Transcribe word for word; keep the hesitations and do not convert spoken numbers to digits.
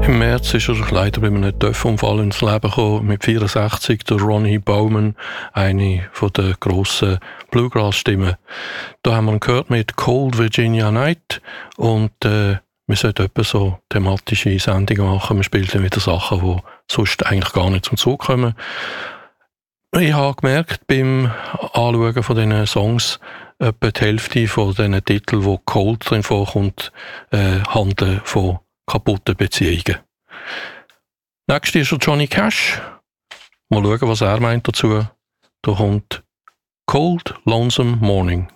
Im März ist er leider bei einem Töpfunfall ins Leben gekommen. Mit vierundsechzig, der Ronnie Bowman, eine der grossen Bluegrass-Stimmen. Da haben wir ihn gehört mit Cold Virginia Night und äh, wir sollten etwa so thematische Sendungen machen. Wir spielen dann wieder Sachen, die sonst eigentlich gar nicht zum Zug kommen. Ich habe gemerkt beim Anschauen von diesen Songs, etwa die Hälfte von diesen Titeln, wo Cold drin vorkommt, äh, handeln von kaputten Beziehungen. Nächstes ist der Johnny Cash. Mal schauen, was er meint dazu. Da kommt Cold Lonesome Morning.